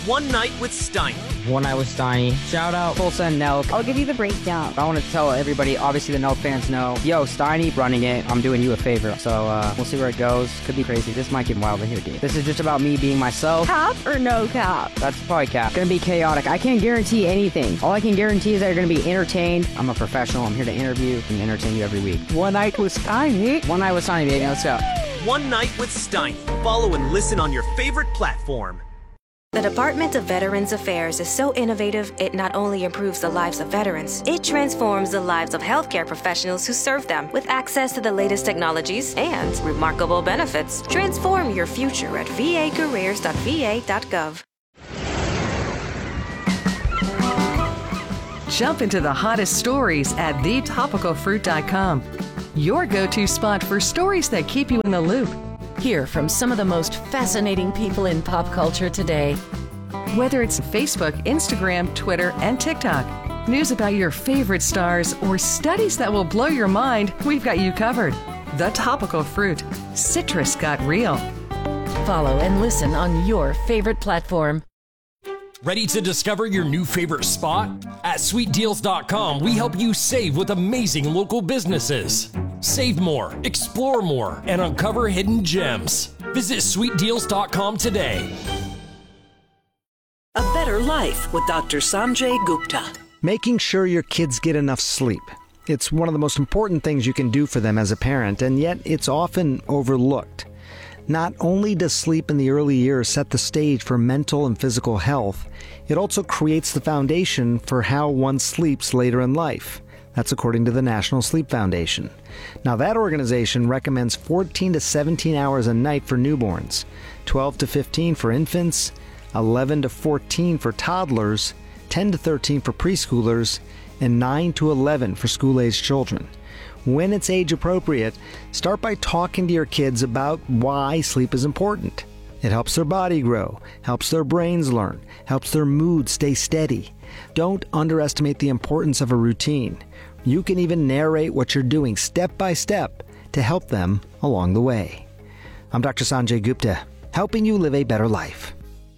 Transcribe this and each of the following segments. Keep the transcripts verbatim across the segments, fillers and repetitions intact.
One Night with Steiny. One Night with Steiny. Shout out Tulsa and Nelk. I'll give you the breakdown. I want to tell everybody, obviously the Nelk fans know, yo, Steiny running it, I'm doing you a favor. So uh, we'll see where it goes. Could be crazy. This might get wild in here, dude. This is just about me being myself. Cap or no cap? That's probably cap. Gonna be chaotic. I can't guarantee anything. All I can guarantee is that you're gonna be entertained. I'm a professional. I'm here to interview and entertain you every week. One Night with Steiny. One Night with Steiny, baby. Let's go. One Night with Steiny. Follow and listen on your favorite platform. The Department of Veterans Affairs is so innovative, it not only improves the lives of veterans, it transforms the lives of healthcare professionals who serve them. With access to the latest technologies and remarkable benefits, transform your future at v a careers dot v a dot gov. Jump into the hottest stories at the topical fruit dot com. Your go-to spot for stories that keep you in the loop. Hear from some of the most fascinating people in pop culture today. Whether it's Facebook, Instagram, Twitter, and TikTok, news about your favorite stars, or studies that will blow your mind, we've got you covered. The Topical Fruit. Citrus got real. Follow and listen on your favorite platform. Ready to discover your new favorite spot? At sweet deals dot com, we help you save with amazing local businesses. Save more, explore more, and uncover hidden gems. Visit sweet deals dot com today. A Better Life with Doctor Sanjay Gupta. Making sure your kids get enough sleep. It's one of the most important things you can do for them as a parent, and yet it's often overlooked. Not only does sleep in the early years set the stage for mental and physical health, it also creates the foundation for how one sleeps later in life. That's according to the National Sleep Foundation. Now, that organization recommends fourteen to seventeen hours a night for newborns, twelve to fifteen for infants, eleven to fourteen for toddlers, ten to thirteen for preschoolers, and nine to eleven for school-aged children. When it's age appropriate, start by talking to your kids about why sleep is important. It helps their body grow, helps their brains learn, helps their mood stay steady. Don't underestimate the importance of a routine. You can even narrate what you're doing step by step to help them along the way. I'm Doctor Sanjay Gupta, helping you live a better life.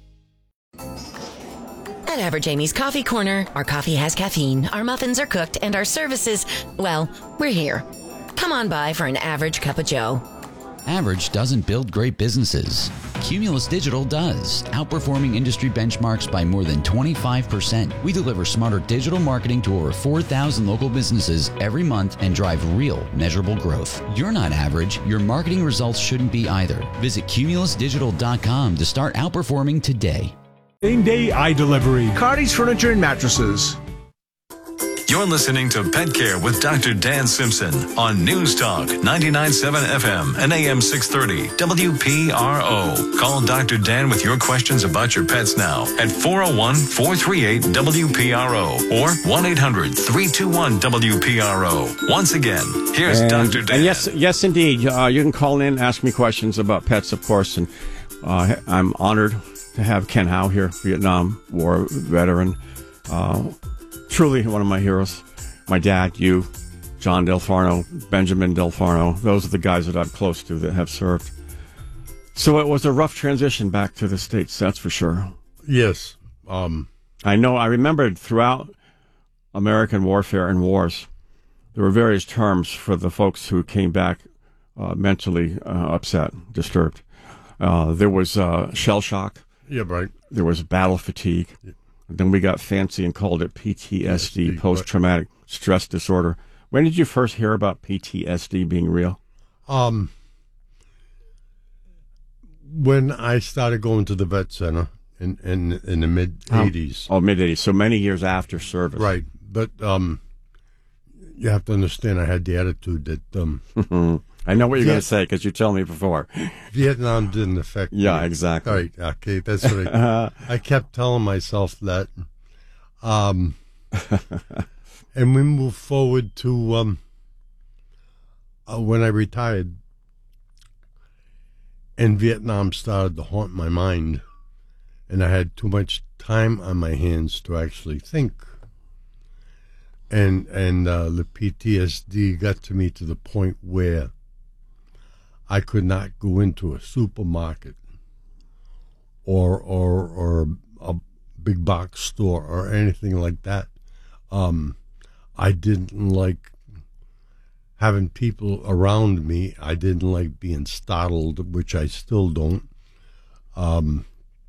At Average Amy's Coffee Corner, our coffee has caffeine, our muffins are cooked, and our services, well, we're here. Come on by for an average cup of joe. Average doesn't build great businesses. Cumulus Digital does, outperforming industry benchmarks by more than twenty-five percent. We deliver smarter digital marketing to over four thousand local businesses every month and drive real, measurable growth. You're not average. Your marketing results shouldn't be either. Visit cumulus digital dot com to start outperforming today. Same-day eye delivery. Cardi's Furniture and Mattresses. You're listening to Pet Care with Doctor Dan Simpson on News Talk ninety-nine point seven F M and A M six thirty W P R O. Call Doctor Dan with your questions about your pets now at four oh one, four three eight, W P R O or one eight hundred, three two one, W P R O. Once again, here's and, Doctor Dan. And yes, yes, indeed. Uh, you can call in, ask me questions about pets, of course, and uh, I'm honored to have Ken Howe here, Vietnam War veteran. Uh, truly one of my heroes. My dad, you, John Delfarno, Benjamin Delfarno. Those are the guys that I'm close to that have served. So it was a rough transition back to the States, that's for sure. Yes. Um, I know, I remembered throughout American warfare and wars, there were various terms for the folks who came back uh, mentally uh, upset, disturbed. Uh, there was uh, shell shock. Yeah, right. There was battle fatigue. Yeah. Then we got fancy and called it P T S D, post-traumatic stress disorder. When did you first hear about P T S D being real? Um, when I started going to the vet center in in, in the mid-eighties. Oh, oh mid-eighties. So many years after service. Right. But um, you have to understand I had the attitude that... Um, I know what you're Viet- going to say because you told me before. Vietnam didn't affect me. Yeah, exactly. Right, okay, that's what I... I kept telling myself that. Um, and we moved forward to um, uh, when I retired, and Vietnam started to haunt my mind, and I had too much time on my hands to actually think. And, and uh, the P T S D got to me to the point where I could not go into a supermarket or or or a, big box store or anything like that. Um, I didn't like having people around me. I didn't like being startled, which I still don't. Um,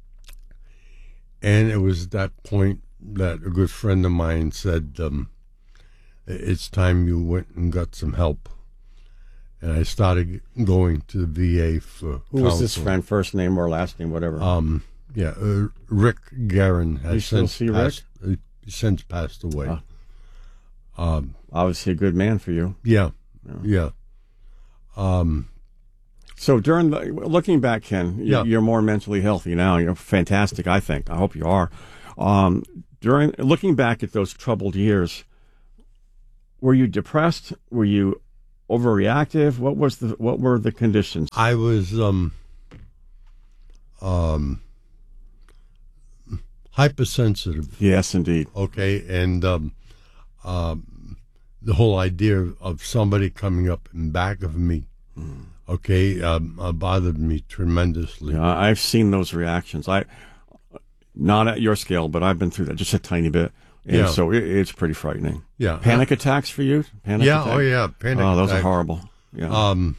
and it was at that point that a good friend of mine said, um, it's time you went and got some help. And I started going to the V A for Who was this counsel. friend? First name or last name, whatever. Um, yeah, uh, Rick Guerin has You still since see Rick? passed, uh, since passed away. Ah. Um, Obviously a good man for you. yeah, yeah. Um, So during the, looking back, Ken, you, Yeah. you're more mentally healthy now. You're fantastic, I think. I hope you are. Um, during looking back at those troubled years, were you depressed? Were you overreactive? What was the what were the conditions? I was um, um, hypersensitive. Yes, indeed. Okay, and um, um, the whole idea of somebody coming up in back of me, okay, um, uh, bothered me tremendously. Yeah, I've seen those reactions. I not at your scale, but I've been through that just a tiny bit. And Yeah. so it, it's pretty frightening. Yeah. Panic attacks for you? Panic yeah, attack? oh yeah, panic Oh, those attacks. are horrible. Yeah. Um,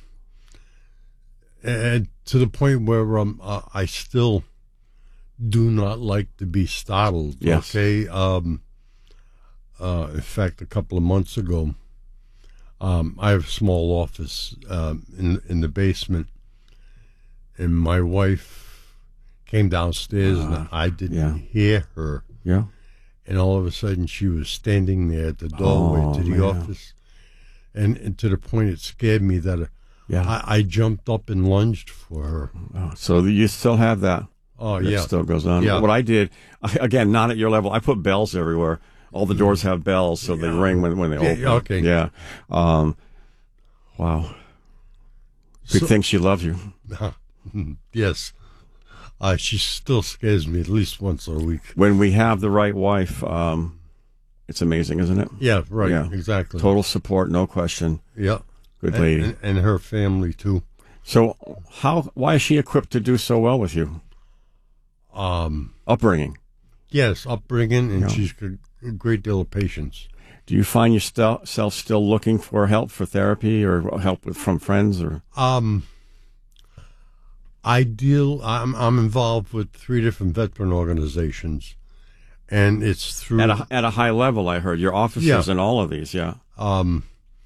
and to the point where um, uh, I still do not like to be startled. Yes. Okay. Um, uh, in fact, a couple of months ago, um, I have a small office um, in in the basement, and my wife came downstairs, Uh, and I didn't yeah. hear her. Yeah. And all of a sudden, she was standing there at the doorway Oh, to the man. office, and, and to the point it scared me that uh, Yeah. I, I jumped up and lunged for her. Oh, so you still have that? Oh, That yeah. still goes on. Yeah. What I did, I, again, not at your level, I put bells everywhere. All the doors have bells, so they ring when, when they Yeah, open. okay. Yeah. Um, wow. Good So- thing she loves you. Yes. Uh, she still scares me at least once a week. When we have the right wife, um, it's amazing, isn't it? Yeah, right, exactly. Total support, no question. Yeah. Good And- lady. And, and her family, too. So, how? Why is she equipped to do so well with you? Um, Upbringing. Yes, upbringing, and Yeah. she's got a great deal of patience. Do you find yourself still looking for help for therapy or help with, from friends or? Um, I deal. I'm I'm involved with three different veteran organizations, and it's through At a, at a high level, I heard your offices Yeah. in all of these. Yeah. um,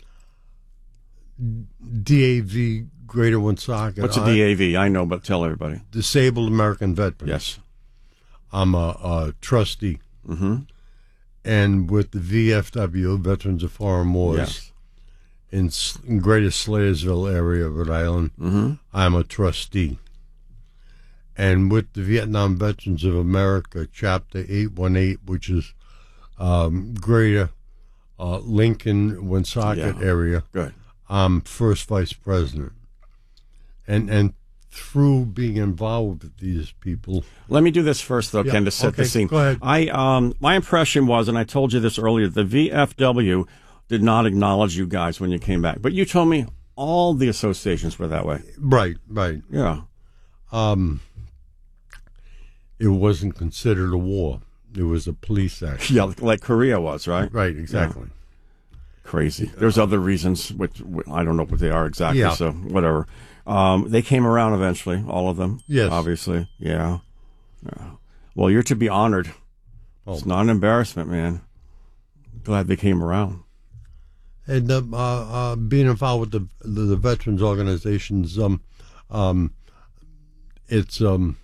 D A V Greater Woonsocket. What's a D A V? I know, but tell everybody. Disabled American Veterans. Yes. I'm a, a trustee, Mm-hmm. and with the V F W, Veterans of Foreign Wars, Yes. in, S- in Greater Slayersville area of Rhode Island, Mm-hmm. I'm a trustee. And with the Vietnam Veterans of America, Chapter eight one eight, which is um, Greater uh, Lincoln, Woonsocket Yeah. area, Good. I'm first vice president. And and through being involved with these people, Let me do this first, though, Yeah, Ken, to set the okay, scene. go ahead. I um, my impression was, and I told you this earlier, the V F W did not acknowledge you guys when you came back, but you told me all the associations were that way. right, right. Yeah. Um, it wasn't considered a war. It was a police action. Yeah, like Korea was, right? Right, exactly. Crazy. There's other reasons, which, which I don't know what they are exactly, Yeah. so whatever. Um, they came around eventually, all of them. Yes. Obviously, yeah. Yeah. Well, you're to be honored. Oh. It's not an embarrassment, man. Glad they came around. And uh, uh, uh, being involved with the, the, the veterans organizations, um, um, it's um,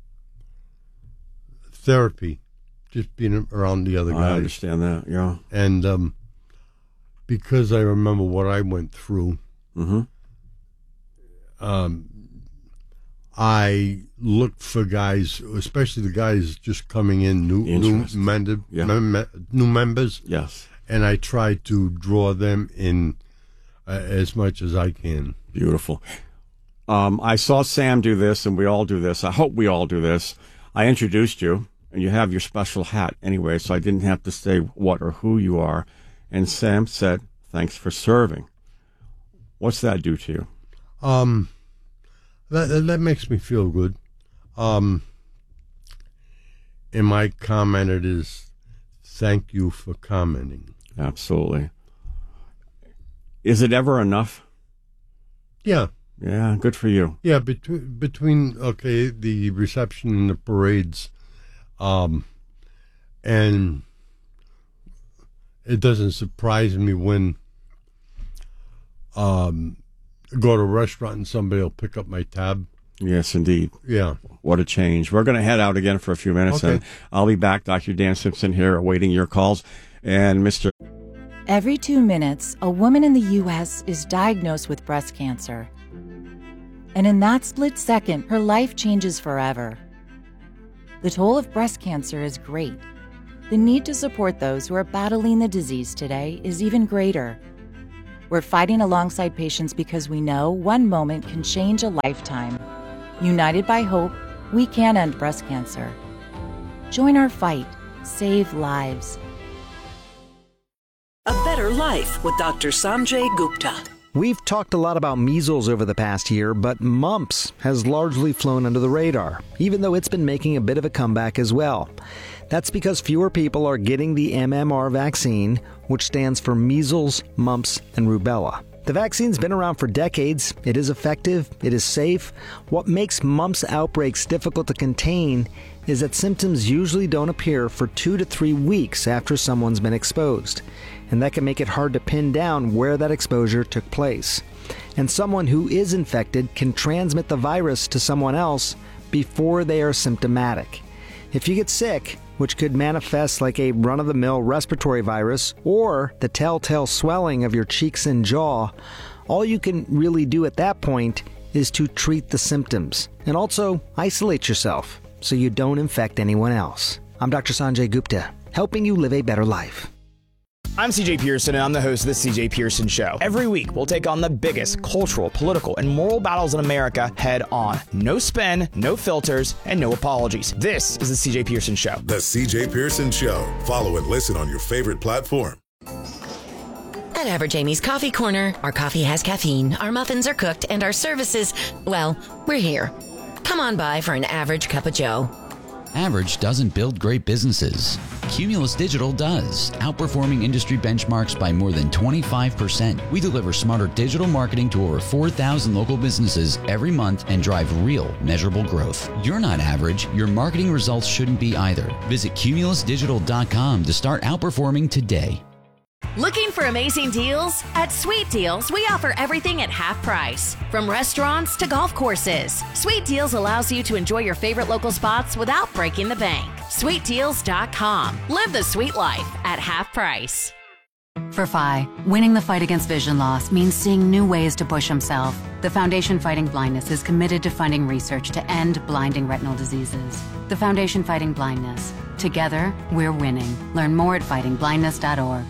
therapy, just being around the other guys. I understand that, yeah. And um, because I remember what I went through, Mm-hmm. um, I looked for guys, especially the guys just coming in, new new, Interest. mem- Yeah. mem- new members. Yes. And I try to draw them in uh, as much as I can. Beautiful. Um, I saw Sam do this, and we all do this. I hope we all do this. I introduced you, and you have your special hat anyway, so I didn't have to say what or who you are. And Sam said, thanks for serving. What's that do to you? Um, that that makes me feel good. Um, and my comment it is, thank you for commenting. Absolutely. Is it ever enough? Yeah. Yeah, good for you. Yeah, between, between okay, the reception and the parades, um, and it doesn't surprise me when um, I go to a restaurant and somebody will pick up my tab. Yes, indeed. Yeah. What a change. We're going to head out again for a few minutes, Okay. and I'll be back. Doctor Dan Simpson here, awaiting your calls. And Mister Every two minutes, a woman in the U S is diagnosed with breast cancer. And in that split second, her life changes forever. The toll of breast cancer is great. The need to support those who are battling the disease today is even greater. We're fighting alongside patients because we know one moment can change a lifetime. United by hope, we can end breast cancer. Join our fight. Save lives. A Better Life with Doctor Sanjay Gupta. We've talked a lot about measles over the past year, but mumps has largely flown under the radar, even though it's been making a bit of a comeback as well. That's because fewer people are getting the M M R vaccine, which stands for measles, mumps, and rubella. The vaccine's been around for decades. It is effective. It is safe. What makes mumps outbreaks difficult to contain is that symptoms usually don't appear for two to three weeks after someone's been exposed. And that can make it hard to pin down where that exposure took place. And someone who is infected can transmit the virus to someone else before they are symptomatic. If you get sick, which could manifest like a run-of-the-mill respiratory virus or the telltale swelling of your cheeks and jaw, all you can really do at that point is to treat the symptoms and also isolate yourself so you don't infect anyone else. I'm Doctor Sanjay Gupta, helping you live a better life. I'm C J Pearson, and I'm the host of The C J Pearson Show. Every week, we'll take on the biggest cultural, political, and moral battles in America head on. No spin, no filters, and no apologies. This is The C J Pearson Show. The C J Pearson Show. Follow and listen on your favorite platform. At Average Amy's Coffee Corner, our coffee has caffeine, our muffins are cooked, and our services, well, we're here. Come on by for an average cup of joe. Average doesn't build great businesses. Cumulus Digital does, outperforming industry benchmarks by more than twenty-five percent. We deliver smarter digital marketing to over four thousand local businesses every month and drive real, measurable growth. You're not average. Your marketing results shouldn't be either. Visit cumulus digital dot com to start outperforming today. Looking for amazing deals? At Sweet Deals, we offer everything at half price. From restaurants to golf courses, Sweet Deals allows you to enjoy your favorite local spots without breaking the bank. sweet deals dot com. Live the sweet life at half price. For F I, winning the fight against vision loss means seeing new ways to push himself. The Foundation Fighting Blindness is committed to funding research to end blinding retinal diseases. The Foundation Fighting Blindness. Together, we're winning. Learn more at fighting blindness dot org.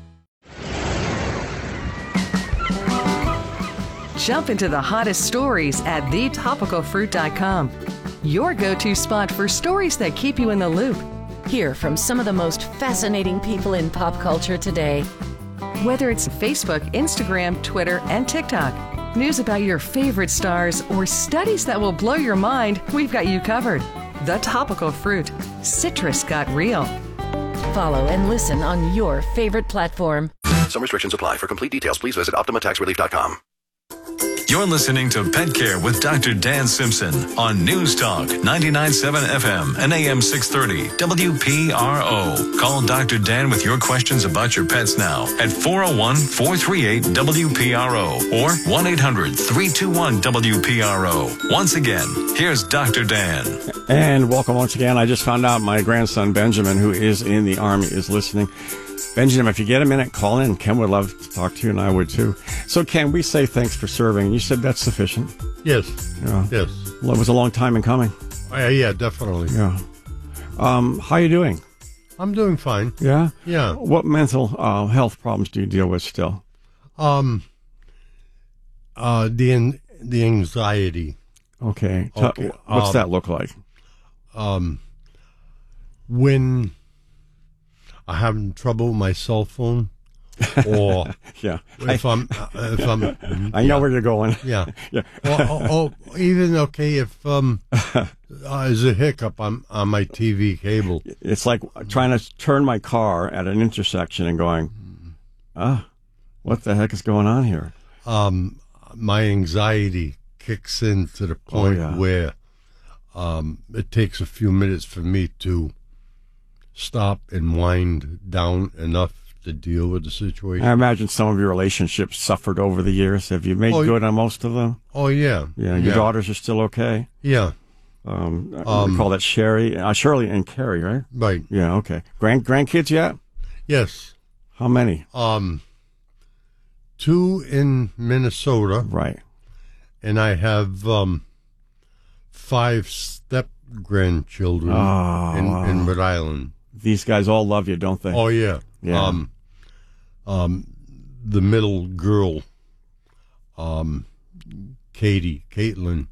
Jump into the hottest stories at the topical fruit dot com. Your go-to spot for stories that keep you in the loop. Hear from some of the most fascinating people in pop culture today. Whether it's Facebook, Instagram, Twitter, and TikTok, news about your favorite stars, or studies that will blow your mind, we've got you covered. The Topical Fruit. Citrus got real. Follow and listen on your favorite platform. Some restrictions apply. For complete details, please visit optima tax relief dot com. You're listening to Pet Care with Doctor Dan Simpson on News Talk ninety-nine point seven F M and A M six thirty W P R O. Call Doctor Dan with your questions about your pets now at four oh one, four three eight, W P R O or one eight hundred, three two one, W P R O. Once again, here's Doctor Dan. And welcome once again. I just found out my grandson Benjamin, who is in the Army, is listening. Benjamin, if you get a minute, call in. Ken would love to talk to you, and I would too. So, Ken, we say thanks for serving. You said that's sufficient. Yes. Yeah. Yes. Well, it was a long time in coming. Uh, yeah, definitely. Yeah. Um, how are you doing? I'm doing fine. Yeah? Yeah. What mental uh, health problems do you deal with still? Um, uh, the the anxiety. Okay. okay. T- what's um, that look like? Um, when I'm having trouble with my cell phone. or yeah, if I, I'm uh, if I'm I know where you're going. Yeah, yeah. Or, or, or even okay if um uh, there's a hiccup on on my T V cable. It's like trying to turn my car at an intersection and going, ah, what the heck is going on here? Um, my anxiety kicks in to the point oh, yeah. where um it takes a few minutes for me to stop and wind down enough to deal with the situation. I imagine some of your relationships suffered over the years. Have you made oh, good on most of them? Oh, yeah. Yeah, your yeah. daughters are still okay? Yeah. Um, um, we call that Sherry, uh, Shirley and Carrie, right? Right. Yeah, okay. Grand grandkids yet? Yes. How many? Um, two in Minnesota. Right. And I have um, five step-grandchildren oh, in, wow. in Rhode Island. These guys all love you, don't they? Oh, yeah. Yeah. Um, um, the middle girl, um, Katie, Caitlin,